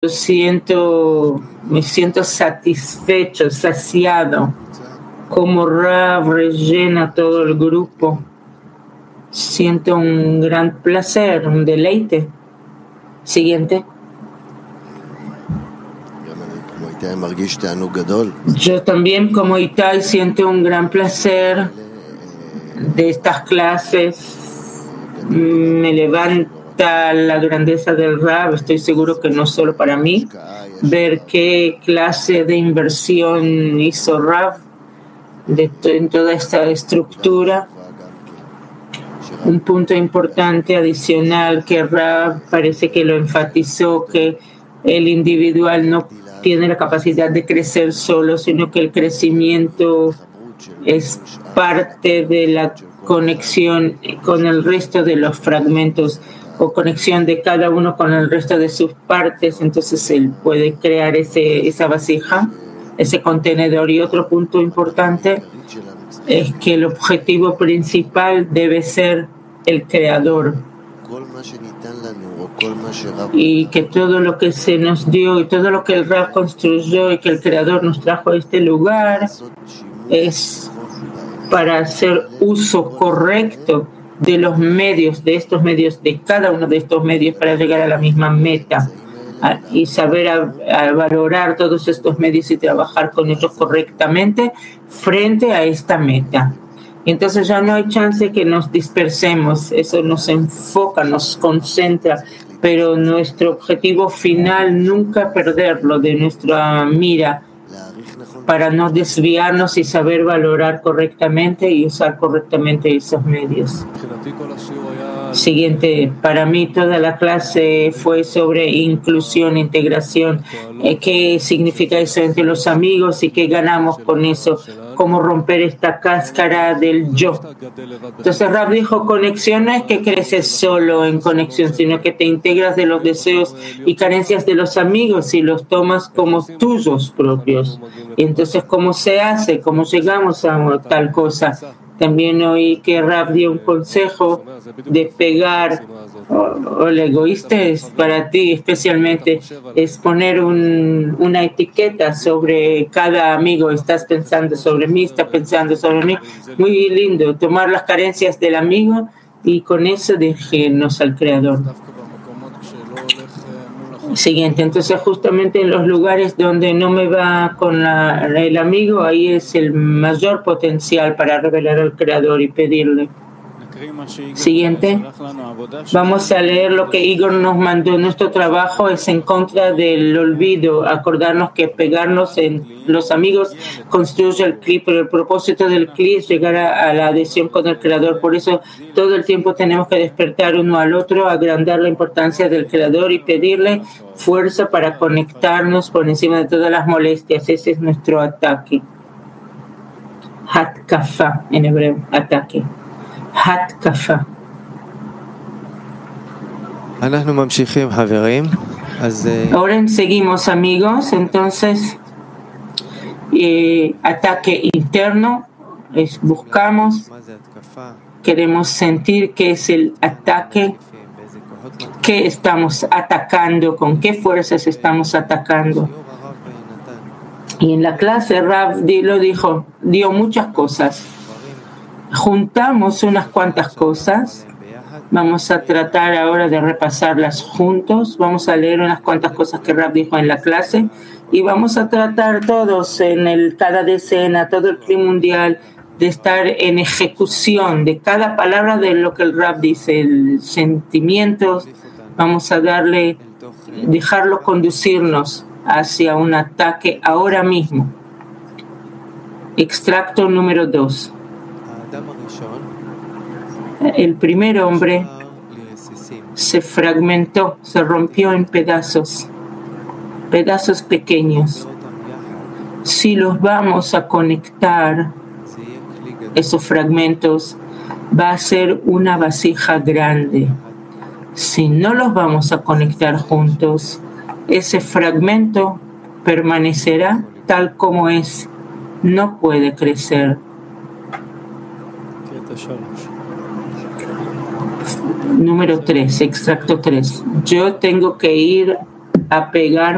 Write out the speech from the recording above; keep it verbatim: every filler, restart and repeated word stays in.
siento, me siento satisfecho, saciado, como Rav rellena todo el grupo. Siento un gran placer, un deleite. Siguiente. Yo también, como Itai, siento un gran placer de estas clases. Me levanta la grandeza del Rav. Estoy seguro que no solo para mí. Ver qué clase de inversión hizo Rav de to- en toda esta estructura. Un punto importante adicional que Rav parece que lo enfatizó, que el individual no tiene la capacidad de crecer solo, sino que el crecimiento es parte de la conexión con el resto de los fragmentos o conexión de cada uno con el resto de sus partes. Entonces él puede crear ese, esa vasija, ese contenedor. Y otro punto importante es que el objetivo principal debe ser el creador, y que todo lo que se nos dio y todo lo que el Rav construyó y que el creador nos trajo a este lugar es para hacer uso correcto de los medios, de estos medios, de cada uno de estos medios para llegar a la misma meta, a, y saber a, a valorar todos estos medios y trabajar con ellos correctamente frente a esta meta. Y entonces ya no hay chance que nos dispersemos, eso nos enfoca, nos concentra, pero nuestro objetivo final nunca perderlo de nuestra mira, para no desviarnos y saber valorar correctamente y usar correctamente esos medios. Siguiente, para mí toda la clase fue sobre inclusión, integración. ¿Qué significa eso entre los amigos y qué ganamos con eso? Cómo romper esta cáscara del yo. Entonces Rav dijo, conexión no es que creces solo en conexión, sino que te integras de los deseos y carencias de los amigos y los tomas como tuyos propios. Y entonces, ¿cómo se hace? ¿Cómo llegamos a tal cosa? También oí que Rav dio un consejo de pegar, o, o el egoísta es para ti especialmente, es poner un, una etiqueta sobre cada amigo. Estás pensando sobre mí, estás pensando sobre mí. Muy lindo, tomar las carencias del amigo y con eso dejarnos al Creador. Siguiente, entonces justamente en los lugares donde no me va con la, el amigo, ahí es el mayor potencial para revelar al Creador y pedirle. Siguiente, vamos a leer lo que Igor nos mandó. Nuestro trabajo es en contra del olvido, acordarnos que pegarnos en los amigos construye el Kli, pero el propósito del Kli es llegar a, a la adhesión con el Creador. Por eso todo el tiempo tenemos que despertar uno al otro, agrandar la importancia del Creador y pedirle fuerza para conectarnos por encima de todas las molestias. Ese es nuestro ataque. Hatkafa en hebreo, ataque. Hatkafa. Ahora seguimos, amigos. Entonces, eh, ataque interno es buscamos, queremos sentir qué es el ataque, qué estamos atacando, con qué fuerzas estamos atacando. Y en la clase Rav lo dijo, dio muchas cosas. Juntamos unas cuantas cosas. Vamos a tratar ahora de repasarlas juntos. Vamos a leer unas cuantas cosas que Rav dijo en la clase y vamos a tratar todos en el cada decena, todo el clima mundial, de estar en ejecución de cada palabra de lo que el Rav dice, el sentimientos. Vamos a darle, dejarlo conducirnos hacia un ataque ahora mismo. Extracto número dos. El primer hombre se fragmentó, se rompió en pedazos, pedazos pequeños. Si los vamos a conectar, esos fragmentos, va a ser una vasija grande. Si no los vamos a conectar juntos, ese fragmento permanecerá tal como es, no puede crecer. Número tres, extracto tres. Yo tengo que ir a pegar